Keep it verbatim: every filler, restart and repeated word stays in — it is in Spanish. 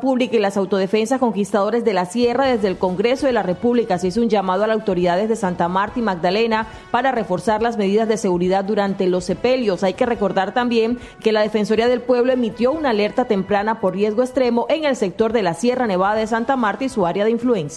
Pública y las autodefensas conquistadores de la Sierra, desde el Congreso de la República se hizo un llamado a las autoridades de Santa Marta y Magdalena para reforzar las medidas de seguridad durante los sepelios. Hay que recordar también que la Defensoría del Pueblo emitió una alerta temprana por riesgo extremo en el sector de la Sierra Nevada de Santa Marta y su área de influencia.